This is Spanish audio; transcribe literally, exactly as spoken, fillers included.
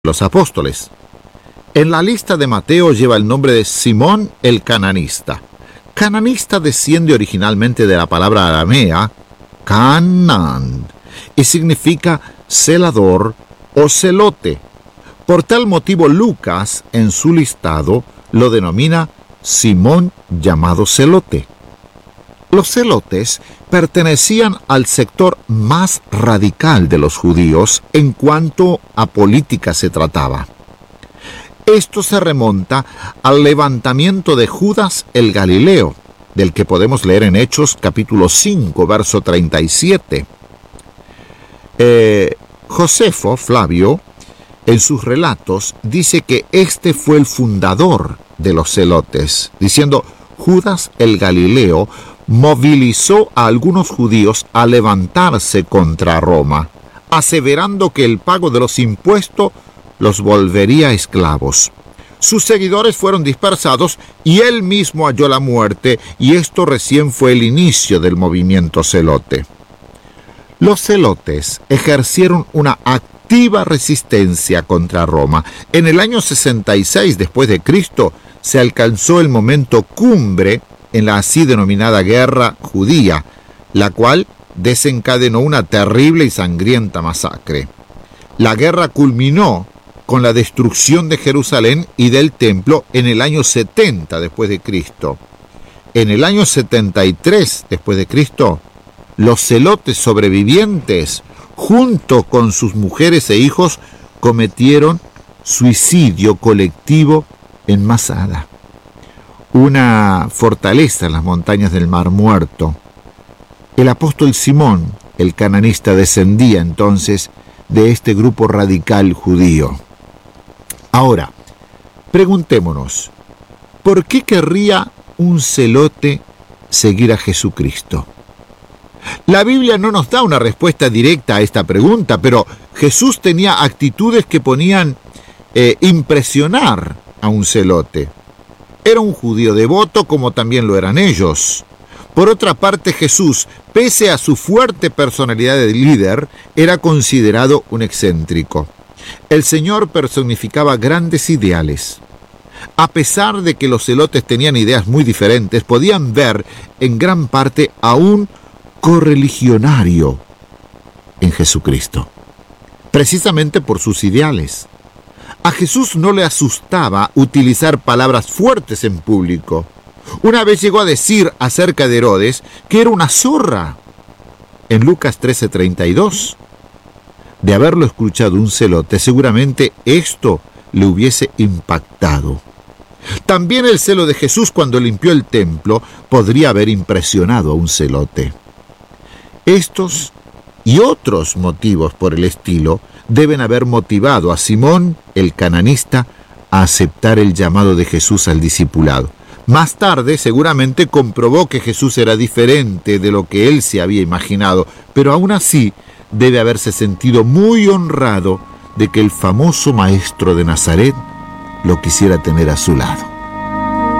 los apóstoles. En la lista de Mateo lleva el nombre de Simón el cananista. Cananista desciende originalmente de la palabra aramea Canaan y significa celador o celote. Por tal motivo Lucas en su listado lo denomina Simón llamado celote. Los celotes pertenecían al sector más radical de los judíos en cuanto a política se trataba. Esto se remonta al levantamiento de Judas el Galileo, del que podemos leer en Hechos capítulo cinco, verso treinta y siete. Eh, Josefo Flavio, en sus relatos, dice que este fue el fundador de los celotes, diciendo: Judas el Galileo movilizó a algunos judíos a levantarse contra Roma, aseverando que el pago de los impuestos los volvería esclavos. Sus seguidores fueron dispersados y él mismo halló la muerte, y esto recién fue el inicio del movimiento celote. Los celotes ejercieron una activa resistencia contra Roma. En el año sesenta y seis después de Cristo se alcanzó el momento cumbre en la así denominada Guerra Judía, la cual desencadenó una terrible y sangrienta masacre. La guerra culminó con la destrucción de Jerusalén y del templo en el año setenta después de Cristo. En el año setenta y tres después de Cristo, los celotes sobrevivientes, junto con sus mujeres e hijos, cometieron suicidio colectivo en Masada, una fortaleza en las montañas del Mar Muerto. El apóstol Simón, el cananista, descendía entonces de este grupo radical judío. Ahora, preguntémonos, ¿por qué querría un celote seguir a Jesucristo? La Biblia no nos da una respuesta directa a esta pregunta, pero Jesús tenía actitudes que ponían eh, impresionar a un celote. Era un judío devoto como también lo eran ellos. Por otra parte, Jesús, pese a su fuerte personalidad de líder, era considerado un excéntrico. El Señor personificaba grandes ideales. A pesar de que los celotes tenían ideas muy diferentes, podían ver en gran parte a un correligionario en Jesucristo, precisamente por sus ideales. A Jesús no le asustaba utilizar palabras fuertes en público. Una vez llegó a decir acerca de Herodes que era una zorra, en Lucas trece treinta y dos. De haberlo escuchado un celote, seguramente esto le hubiese impactado. También el celo de Jesús cuando limpió el templo podría haber impresionado a un celote. Estos y otros motivos por el estilo deben haber motivado a Simón, el cananista, a aceptar el llamado de Jesús al discipulado. Más tarde, seguramente comprobó que Jesús era diferente de lo que él se había imaginado, pero aún así debe haberse sentido muy honrado de que el famoso maestro de Nazaret lo quisiera tener a su lado.